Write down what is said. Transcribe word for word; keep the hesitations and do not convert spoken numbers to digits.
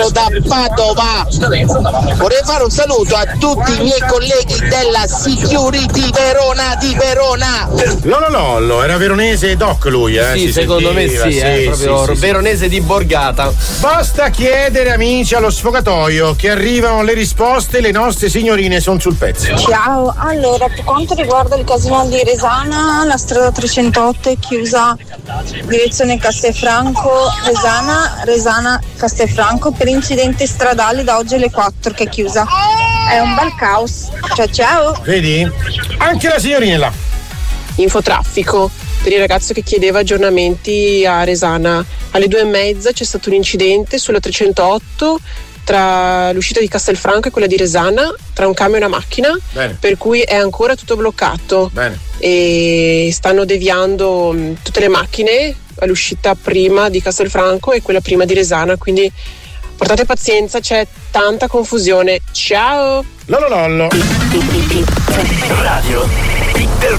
da Padova. Vorrei fare un saluto a tutti i miei colleghi della Security Verona di Verona. Lollo Lollo, era veronese doc lui, eh? Sì, si secondo sentiva, me sì, sì, eh, proprio sì, sì, veronese di Borgata. Basta chiedere, amici, allo sfogatoio che arrivano le risposte, le nostre signorine sono sul pezzo. Ciao, allora per quanto riguarda il casino di Resana, la strada trecentotto è chiusa direzione Castelfranco Resana, Resana Castelfranco per incidente stradale da oggi alle quattro che è chiusa. È un bel caos. Ciao ciao. Vedi? Anche la signorina là. Infotraffico per il ragazzo che chiedeva aggiornamenti a Resana. Alle due e mezza c'è stato un incidente sulla trecentotto tra l'uscita di Castelfranco e quella di Resana, tra un camion e una macchina. Bene. Per cui è ancora tutto bloccato. Bene. E stanno deviando mh, tutte le macchine all'uscita prima di Castelfranco e quella prima di Resana, quindi portate pazienza, c'è tanta confusione. Ciao! Lollo Lollo. Radio Piper